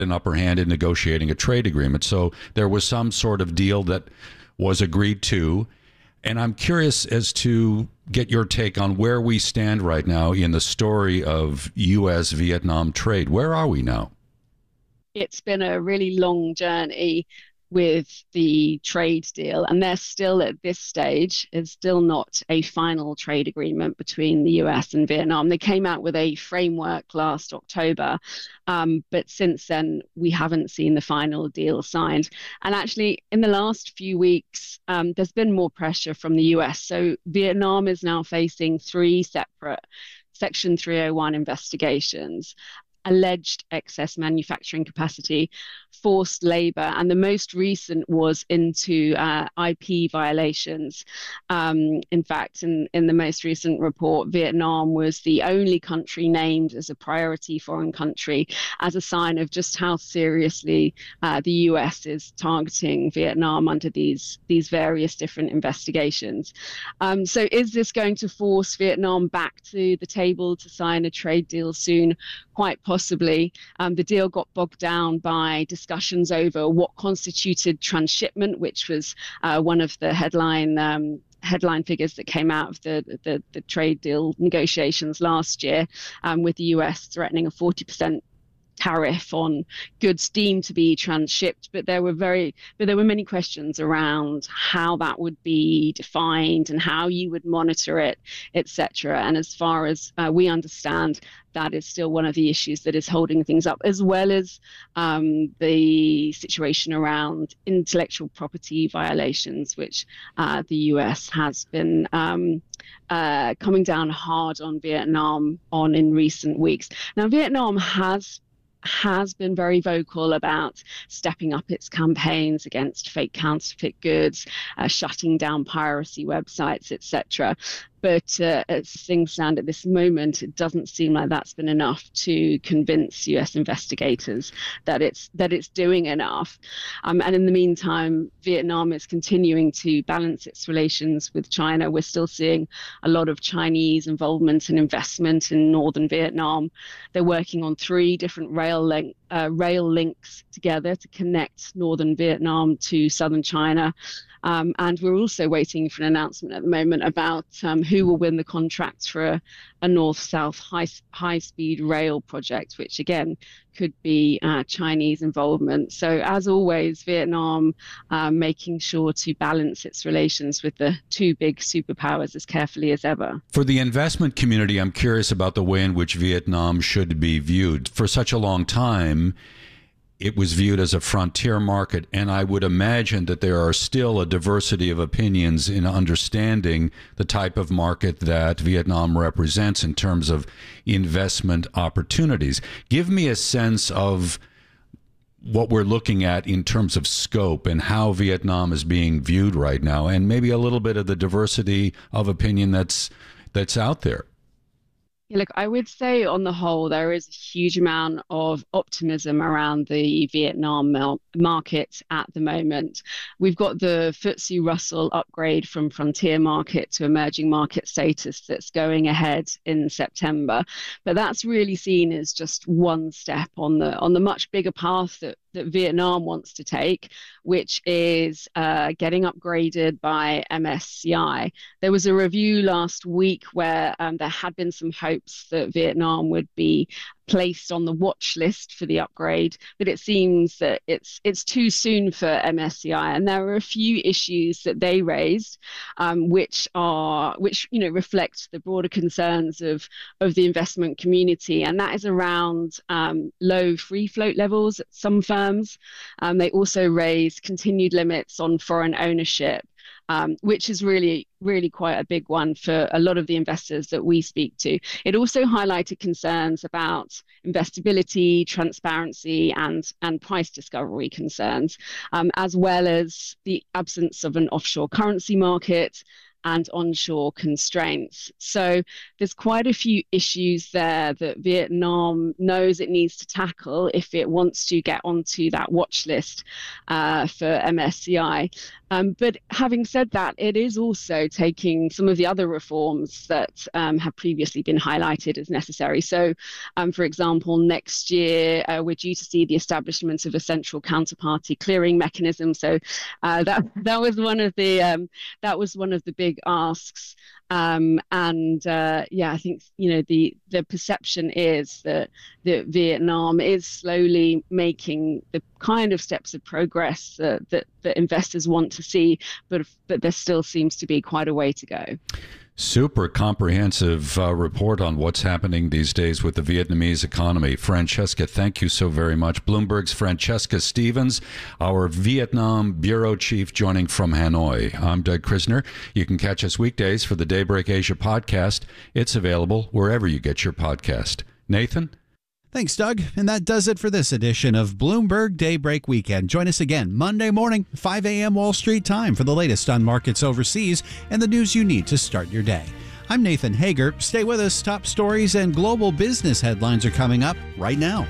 an upper hand in negotiating a trade agreement. So there was some sort of deal that was agreed to. And I'm curious as to get your take on where we stand right now in the story of U.S.-Vietnam trade. Where are we now? It's been a really long journey with the trade deal, and there's still at this stage is still not a final trade agreement between the US and Vietnam. They came out with a framework last October, but since then we haven't seen the final deal signed. And actually, in the last few weeks, there's been more pressure from the US. So Vietnam is now facing three separate Section 301 investigations: alleged excess manufacturing capacity, forced labor, and the most recent was into IP violations. In fact, in the most recent report, Vietnam was the only country named as a priority foreign country, as a sign of just how seriously the US is targeting Vietnam under these various different investigations. So is this going to force Vietnam back to the table to sign a trade deal soon? Quite possibly. The deal got bogged down by discussions over what constituted transshipment, which was one of the headline figures that came out of the trade deal negotiations last year, with the US threatening a 40% tariff on goods deemed to be transshipped, but there were many questions around how that would be defined and how you would monitor it, etc. And as far as we understand, that is still one of the issues that is holding things up, as well as the situation around intellectual property violations, which the US has been coming down hard on Vietnam on in recent weeks. Now, Vietnam has been very vocal about stepping up its campaigns against fake counterfeit goods, shutting down piracy websites, etc. But as things stand at this moment, it doesn't seem like that's been enough to convince US investigators that it's doing enough. And in the meantime, Vietnam is continuing to balance its relations with China. We're still seeing a lot of Chinese involvement and investment in northern Vietnam. They're working on 3 different rail links together to connect northern Vietnam to southern China. And we're also waiting for an announcement at the moment about who will win the contracts for a north-south high-speed rail project, which again could be Chinese involvement. So as always, Vietnam making sure to balance its relations with the 2 big superpowers as carefully as ever. For the investment community, I'm curious about the way in which Vietnam should be viewed. For such a long time, it was viewed as a frontier market, and I would imagine that there are still a diversity of opinions in understanding the type of market that Vietnam represents in terms of investment opportunities. Give me a sense of what we're looking at in terms of scope and how Vietnam is being viewed right now, and maybe a little bit of the diversity of opinion that's out there. Look, I would say on the whole, there is a huge amount of optimism around the Vietnam market at the moment. We've got the FTSE Russell upgrade from frontier market to emerging market status that's going ahead in September. But that's really seen as just one step on the much bigger path that Vietnam wants to take, which is getting upgraded by MSCI. There was a review last week where there had been some hopes that Vietnam would be placed on the watch list for the upgrade, but it seems that it's too soon for MSCI, and there are a few issues that they raised, which reflect the broader concerns of the investment community, and that is around low free float levels at some firms. They also raised continued limits on foreign ownership, which is really, really quite a big one for a lot of the investors that we speak to. It also highlighted concerns about investability, transparency, and price discovery concerns, as well as the absence of an offshore currency market, and onshore constraints. So there's quite a few issues there that Vietnam knows it needs to tackle if it wants to get onto that watch list for MSCI. But having said that, it is also taking some of the other reforms that have previously been highlighted as necessary. So, for example, next year we're due to see the establishment of a central counterparty clearing mechanism. So that was one of the big asks. I think the perception is that Vietnam is slowly making the kind of steps of progress that investors want to see, but there still seems to be quite a way to go. Super comprehensive report on what's happening these days with the Vietnamese economy. Francesca, thank you so very much. Bloomberg's Francesca Stevens, our Vietnam bureau chief, joining from Hanoi. I'm Doug Krisner. You can catch us weekdays for the Daybreak Asia podcast. It's available wherever you get your podcast. Nathan? Thanks, Doug. And that does it for this edition of Bloomberg Daybreak Weekend. Join us again Monday morning, 5 a.m. Wall Street time for the latest on markets overseas and the news you need to start your day. I'm Nathan Hager. Stay with us. Top stories and global business headlines are coming up right now.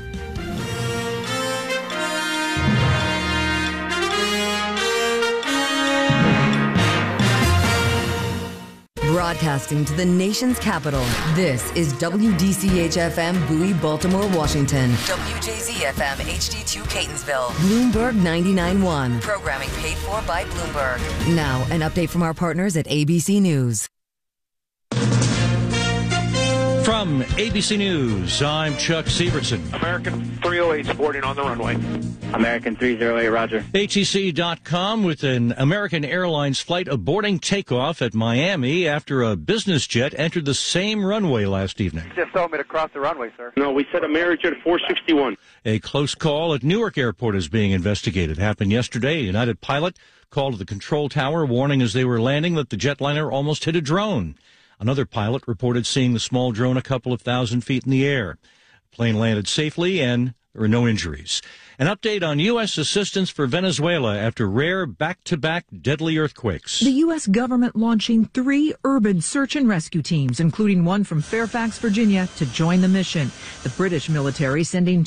Broadcasting to the nation's capital, this is WDCH-FM Bowie, Baltimore, Washington. WJZ-FM HD2 Catonsville. Bloomberg 99.1. Programming paid for by Bloomberg. Now, an update from our partners at ABC News. From ABC News, I'm Chuck Sievertson. American 308 boarding on the runway. American 308, roger. ATC.com with an American Airlines flight aborting takeoff at Miami after a business jet entered the same runway last evening. Just told me to cross the runway, sir. No, we said Amerijet 461. A close call at Newark Airport is being investigated. Happened yesterday. A United pilot called to the control tower, warning as they were landing that the jetliner almost hit a drone. Another pilot reported seeing the small drone a couple of thousand feet in the air. The plane landed safely and there were no injuries. An update on U.S. assistance for Venezuela after rare back-to-back deadly earthquakes. The U.S. government launching 3 urban search and rescue teams, including one from Fairfax, Virginia, to join the mission. The British military sending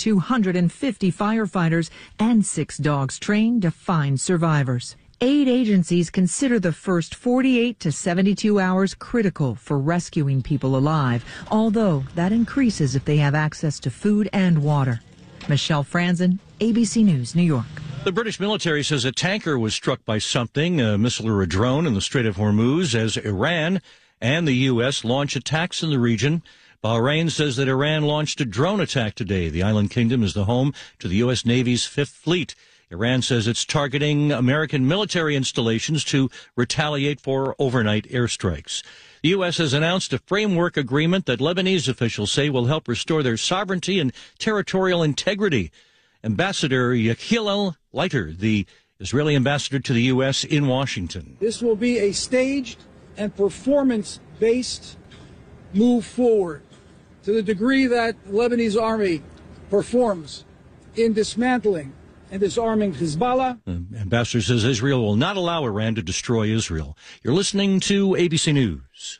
250 firefighters and 6 dogs trained to find survivors. Aid agencies consider the first 48 to 72 hours critical for rescuing people alive, although that increases if they have access to food and water. Michelle Franzen, ABC News, New York. The British military says a tanker was struck by something, a missile or a drone, in the Strait of Hormuz as Iran and the U.S. launch attacks in the region. Bahrain says that Iran launched a drone attack today. The island kingdom is the home to the U.S. Navy's 5th Fleet. Iran says it's targeting American military installations to retaliate for overnight airstrikes. The U.S. has announced a framework agreement that Lebanese officials say will help restore their sovereignty and territorial integrity. Ambassador Yechiel Leiter, the Israeli ambassador to the U.S. in Washington. This will be a staged and performance-based move forward to the degree that the Lebanese army performs in dismantling and disarming Hezbollah. Ambassador says Israel will not allow Iran to destroy Israel. You're listening to ABC News.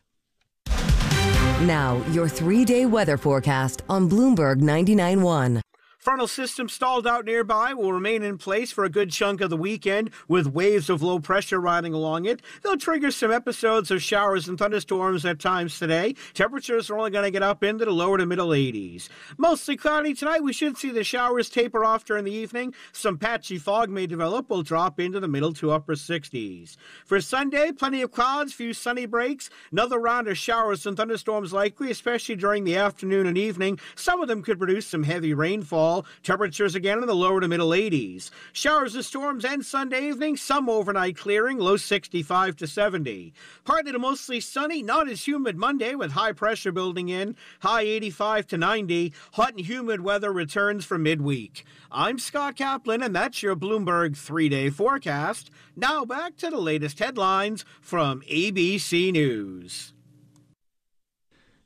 Now, your 3-day weather forecast on Bloomberg 99.1. Frontal system stalled out nearby will remain in place for a good chunk of the weekend with waves of low pressure riding along it. They'll trigger some episodes of showers and thunderstorms at times today. Temperatures are only going to get up into the lower to middle 80s. Mostly cloudy tonight. We should see the showers taper off during the evening. Some patchy fog may develop. Will drop into the middle to upper 60s. For Sunday, plenty of clouds, few sunny breaks. Another round of showers and thunderstorms likely, especially during the afternoon and evening. Some of them could produce some heavy rainfall. Temperatures again in the lower to middle 80s. Showers and storms end Sunday evening, some overnight clearing, low 65 to 70. Partly to mostly sunny, not as humid Monday with high pressure building in, high 85 to 90. Hot and humid weather returns for midweek. I'm Scott Kaplan, and that's your Bloomberg 3-day forecast. Now back to the latest headlines from ABC News.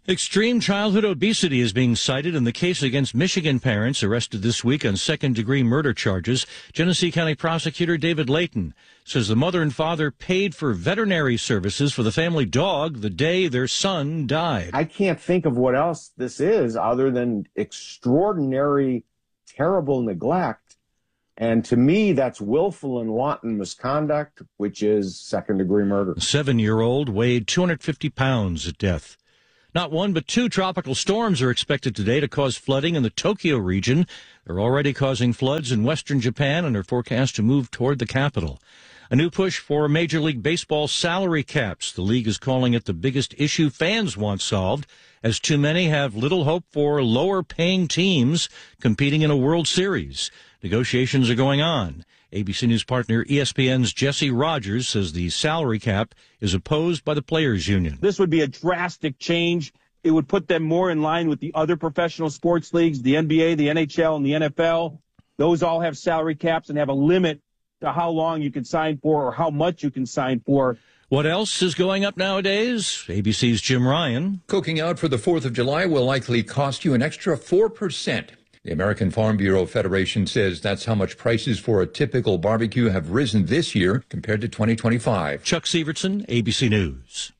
Extreme childhood obesity is being cited in the case against Michigan parents arrested this week on second-degree murder charges. Genesee County Prosecutor David Layton says the mother and father paid for veterinary services for the family dog the day their son died. I can't think of what else this is other than extraordinary, terrible neglect. And to me, that's willful and wanton misconduct, which is second-degree murder. The 7-year-old weighed 250 pounds at death. Not one, but 2 tropical storms are expected today to cause flooding in the Tokyo region. They're already causing floods in western Japan and are forecast to move toward the capital. A new push for Major League Baseball salary caps. The league is calling it the biggest issue fans want solved, as too many have little hope for lower-paying teams competing in a World Series. Negotiations are going on. ABC News partner ESPN's Jesse Rogers says the salary cap is opposed by the Players Union. This would be a drastic change. It would put them more in line with the other professional sports leagues, the NBA, the NHL, and the NFL. Those all have salary caps and have a limit to how long you can sign for or how much you can sign for. What else is going up nowadays? ABC's Jim Ryan. Cooking out for the 4th of July will likely cost you an extra 4%. The American Farm Bureau Federation says that's how much prices for a typical barbecue have risen this year compared to 2025. Chuck Severson, ABC News.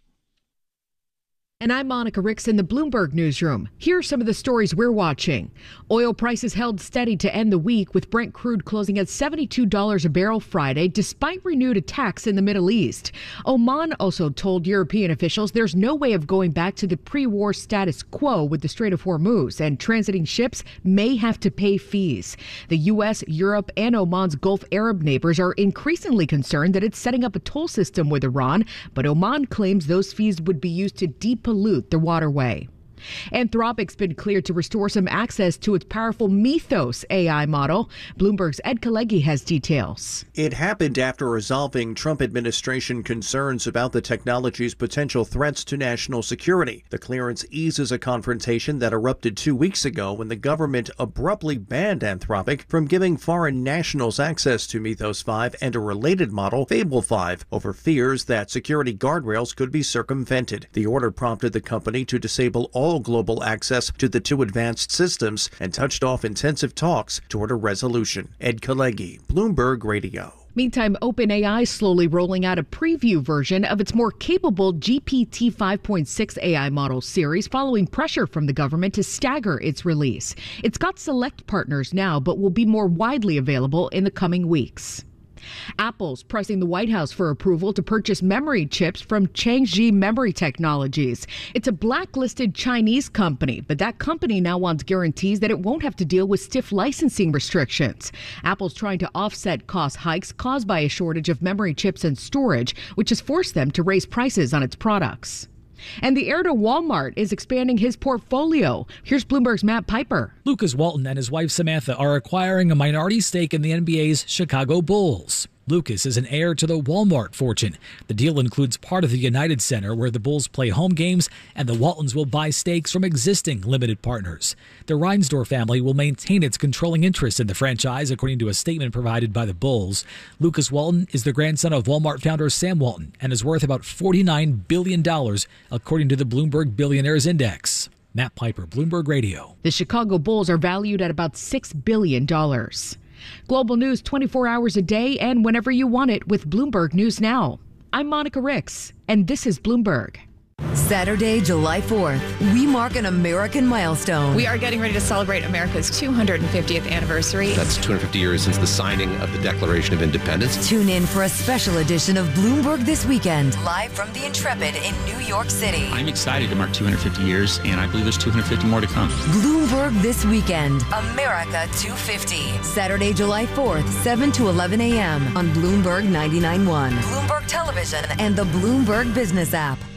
And I'm Monica Ricks in the Bloomberg Newsroom. Here are some of the stories we're watching. Oil prices held steady to end the week, with Brent crude closing at $72 a barrel Friday, despite renewed attacks in the Middle East. Oman also told European officials there's no way of going back to the pre-war status quo with the Strait of Hormuz, and transiting ships may have to pay fees. The U.S., Europe, and Oman's Gulf Arab neighbors are increasingly concerned that it's setting up a toll system with Iran, but Oman claims those fees would be used to depollute the waterway. Anthropic's been cleared to restore some access to its powerful Mythos AI model. Bloomberg's Ed Kalegi has details. It happened after resolving Trump administration concerns about the technology's potential threats to national security. The clearance eases a confrontation that erupted 2 weeks ago when the government abruptly banned Anthropic from giving foreign nationals access to Mythos 5 and a related model, Fable 5, over fears that security guardrails could be circumvented. The order prompted the company to disable all global access to the 2 advanced systems and touched off intensive talks toward a resolution. Ed Kalegi, Bloomberg Radio. Meantime, OpenAI is slowly rolling out a preview version of its more capable GPT 5.6 AI model series following pressure from the government to stagger its release. It's got select partners now, but will be more widely available in the coming weeks. Apple's pressing the White House for approval to purchase memory chips from Changji Memory Technologies. It's a blacklisted Chinese company, but that company now wants guarantees that it won't have to deal with stiff licensing restrictions. Apple's trying to offset cost hikes caused by a shortage of memory chips and storage, which has forced them to raise prices on its products. And the heir to Walmart is expanding his portfolio. Here's Bloomberg's Matt Piper. Lucas Walton and his wife Samantha are acquiring a minority stake in the NBA's Chicago Bulls. Lucas is an heir to the Walmart fortune. The deal includes part of the United Center where the Bulls play home games, and the Waltons will buy stakes from existing limited partners. The Reinsdorf family will maintain its controlling interest in the franchise, according to a statement provided by the Bulls. Lucas Walton is the grandson of Walmart founder Sam Walton and is worth about $49 billion, according to the Bloomberg Billionaires Index. Matt Piper, Bloomberg Radio. The Chicago Bulls are valued at about $6 billion. Global news 24 hours a day and whenever you want it with Bloomberg News Now. I'm Monica Ricks, and this is Bloomberg. Saturday, July 4th, we mark an American milestone. We are getting ready to celebrate America's 250th anniversary. That's 250 years since the signing of the Declaration of Independence. Tune in for a special edition of Bloomberg This Weekend, live from the Intrepid in New York City. I'm excited to mark 250 years, and I believe there's 250 more to come. Bloomberg This Weekend, America 250. Saturday, July 4th, 7 to 11 a.m. on Bloomberg 99.1, Bloomberg Television, and the Bloomberg Business app.